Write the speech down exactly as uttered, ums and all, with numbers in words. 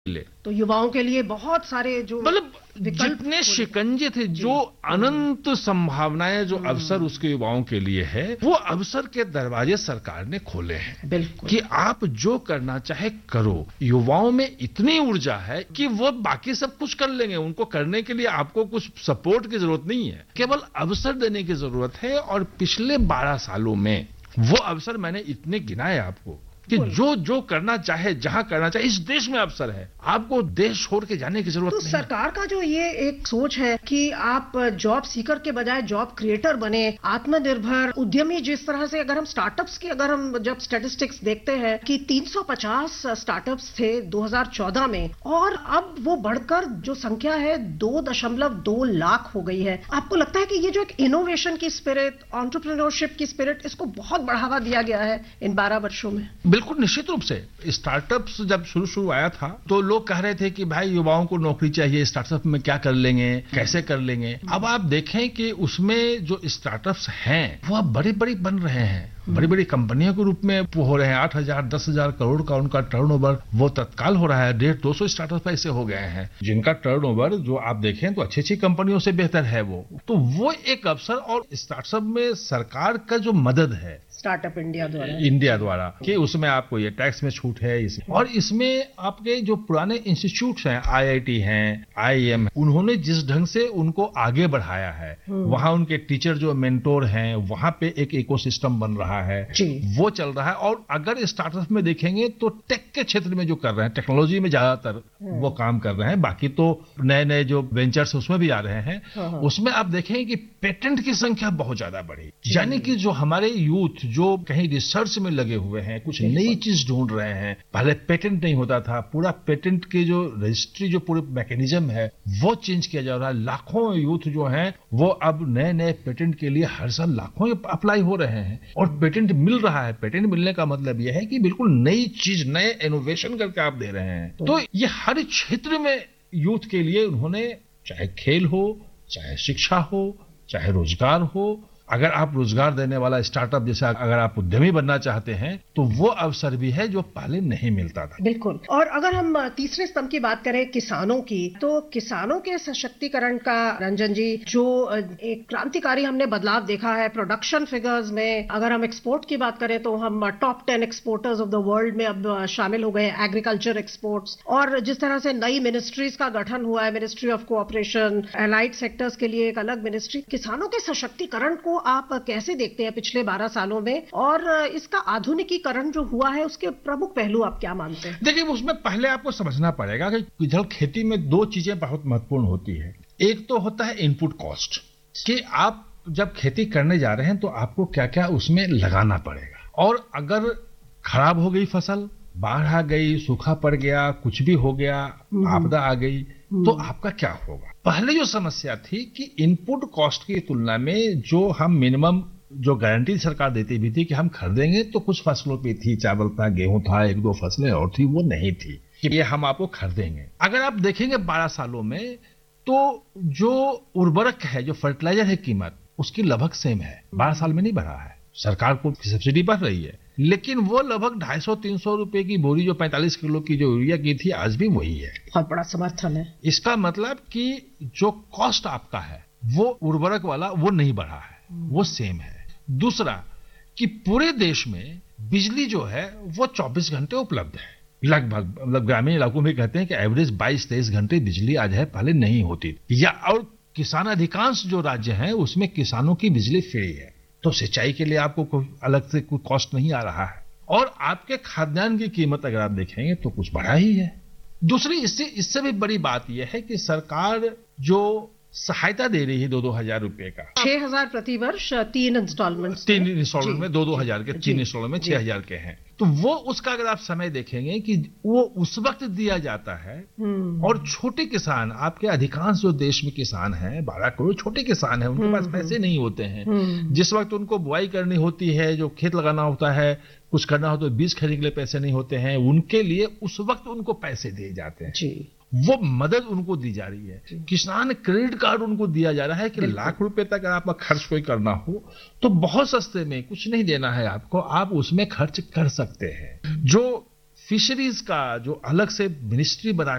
ले तो युवाओं के लिए बहुत सारे जो मतलब जितने शिकंजे थे, जो अनंत संभावनाएं, जो अवसर उसके युवाओं के लिए है, वो अवसर के दरवाजे सरकार ने खोले हैं। बिल्कुल कि आप जो करना चाहे करो। युवाओं में इतनी ऊर्जा है कि वो बाकी सब कुछ कर लेंगे। उनको करने के लिए आपको कुछ सपोर्ट की जरूरत नहीं है, केवल अवसर देने की जरूरत है। और पिछले बारह सालों में वो अवसर मैंने इतने गिनाए आपको कि जो जो करना चाहे, जहां करना चाहे, इस देश में अवसर है। आपको देश छोड़ के जाने की जरूरत तो नहीं। सरकार का जो ये एक सोच है कि आप जॉब सीकर के बजाय जॉब क्रिएटर बने, आत्मनिर्भर उद्यमी, जिस तरह से अगर हम स्टार्टअप्स की अगर हम जब स्टैटिस्टिक्स देखते हैं कि तीन सौ पचास स्टार्टअप्स थे दो हज़ार चौदह में, और अब वो बढ़कर जो संख्या है दो दशमलव दो लाख हो गई है। आपको लगता है कि ये जो एक इनोवेशन की स्पिरिट, एंटरप्रेन्योरशिप की स्पिरिट, इसको बहुत बढ़ावा दिया गया है इन बारह वर्षों में? बिल्कुल निश्चित रूप से। स्टार्टअप्स जब शुरू शुरू आया था तो लोग कह रहे थे कि भाई युवाओं को नौकरी चाहिए, स्टार्टअप में क्या कर लेंगे, कैसे कर लेंगे। अब आप देखें कि उसमें जो स्टार्टअप्स हैं वो अब बड़ी बड़ी बन रहे हैं, बड़ी बड़ी कंपनियों के रूप में हो रहे हैं। आठ हजार दस हजार करोड़ का उनका टर्नओवर वो तत्काल हो रहा है। डेढ़ दो सौ स्टार्टअप ऐसे हो गए हैं जिनका टर्नओवर जो आप देखें तो अच्छी अच्छी कंपनियों से बेहतर है वो। तो वो एक अवसर, और स्टार्टअप में सरकार का जो मदद है स्टार्टअप इंडिया द्वारा इंडिया द्वारा कि उसमें आपको ये टैक्स में छूट है इस, और इसमें आपके जो पुराने इंस्टीट्यूट्स हैं, आईआईटी हैं, आईआईएम, उन्होंने जिस ढंग से उनको आगे बढ़ाया है, वहां उनके टीचर जो मेंटोर हैं, वहां पे एक इकोसिस्टम बन रहा है, वो चल रहा है। और अगर स्टार्टअप में देखेंगे तो टेक के क्षेत्र में जो कर रहे हैं, टेक्नोलॉजी में ज्यादातर वो काम कर रहे हैं। बाकी तो नए नए जो वेंचर्स उसमें भी आ रहे हैं। उसमें आप देखेंगे कि पेटेंट की संख्या बहुत ज्यादा बढ़ी, यानी कि जो हमारे यूथ जो कहीं रिसर्च में लगे हुए हैं, कुछ नई चीज ढूंढ रहे हैं। पहले पेटेंट नहीं होता था, पूरा पेटेंट की जो रजिस्ट्री, जो पूरे मैकेनिज्म है वो चेंज किया जा रहा है। लाखों यूथ जो हैं वो अब नए नए पेटेंट के लिए हर साल लाखों अप्लाई हो रहे हैं और पेटेंट मिल रहा है। पेटेंट मिलने का मतलब यह है कि बिल्कुल नई चीज, नए इनोवेशन करके आप दे रहे हैं। तो ये हर क्षेत्र में यूथ के लिए उन्होंने, चाहे खेल हो, चाहे शिक्षा हो, चाहे रोजगार हो, अगर आप रोजगार देने वाला स्टार्टअप जैसे अगर आप उद्यमी बनना चाहते हैं तो वो अवसर भी है जो पहले नहीं मिलता था। बिल्कुल। और अगर हम तीसरे स्तंभ की बात करें किसानों की, तो किसानों के सशक्तिकरण का, रंजन जी, जो एक क्रांतिकारी हमने बदलाव देखा है प्रोडक्शन फिगर्स में। अगर हम एक्सपोर्ट की बात करें तो हम top ten exporters of the world में अब शामिल हो गए हैं, एग्रीकल्चर एक्सपोर्ट्स। और जिस तरह से नई मिनिस्ट्रीज का गठन हुआ है, ministry of cooperation, allied sectors के लिए एक अलग मिनिस्ट्री। किसानों के सशक्तिकरण को आप कैसे देखते हैं पिछले बारह सालों में, और इसका आधुनिकीकरण जो हुआ है उसके प्रमुख पहलू आप क्या मानते हैं? देखिए, उसमें पहले आपको समझना पड़ेगा कि जल खेती में दो चीजें बहुत महत्वपूर्ण होती है। एक तो होता है इनपुट कॉस्ट, कि आप जब खेती करने जा रहे हैं तो आपको क्या क्या उसमें लगाना पड़ेगा, और अगर खराब हो गई फसल, बाढ़ आ गई, सूखा पड़ गया, कुछ भी हो गया, आपदा आ गई, तो आपका क्या होगा। पहले जो समस्या थी कि इनपुट कॉस्ट की तुलना में जो हम मिनिमम जो गारंटी सरकार देती भी थी कि हम खरीदेंगे, तो कुछ फसलों पे थी, चावल था, गेहूं था, एक दो फसलें और थी, वो नहीं थी कि ये हम आपको खरीदेंगे। अगर आप देखेंगे बारह सालों में तो जो उर्वरक है, जो फर्टिलाइजर है, कीमत उसकी लगभग सेम है, बारह साल में नहीं बढ़ा है। सरकार को सब्सिडी बढ़ रही है, लेकिन वो लगभग ढाई सौ तीन सौ रुपए की बोरी जो पैंतालीस किलो की जो यूरिया की थी, आज भी वही है। बहुत बड़ा समर्थन है। इसका मतलब कि जो कॉस्ट आपका है वो उर्वरक वाला वो नहीं बढ़ा है, वो सेम है। दूसरा कि पूरे देश में बिजली जो है वो चौबीस घंटे उपलब्ध है लगभग। मतलब ग्रामीण इलाकों में कहते हैं कि एवरेज बाईस तेईस घंटे बिजली आज है, पहले नहीं होती। या और किसान अधिकांश जो राज्य हैं उसमें किसानों की बिजली फ्री है, तो सिंचाई के लिए आपको कोई अलग से कोई कॉस्ट नहीं आ रहा है। और आपके खाद्यान्न की कीमत अगर आप देखेंगे तो कुछ बढ़ा ही है। दूसरी इससे इससे भी बड़ी बात यह है कि सरकार जो सहायता दे रही है दो दो हजार रुपए का, छह हजार प्रति वर्ष, तीन इंस्टॉलमेंट तीन इंस्टॉलमेंट में दो दो हजार के, तीन इंस्टॉलमेंट में छह हजार के हैं। तो वो उसका अगर आप समय देखेंगे कि वो उस वक्त दिया जाता है, और छोटे किसान, आपके अधिकांश जो देश में किसान हैं, बारह करोड़ छोटे किसान हैं, उनके पास पैसे नहीं होते हैं। जिस वक्त उनको बुआई करनी होती है, जो खेत लगाना होता है, कुछ करना हो तो बीज खरीदने के लिए पैसे नहीं होते हैं, उनके लिए उस वक्त उनको पैसे दिए जाते हैं जी। वो मदद उनको दी जा रही है। किसान क्रेडिट कार्ड उनको दिया जा रहा है कि लाख रुपए तक आपका खर्च कोई करना हो तो बहुत सस्ते में, कुछ नहीं देना है आपको, आप उसमें खर्च कर सकते हैं। जो फिशरीज का जो अलग से मिनिस्ट्री बना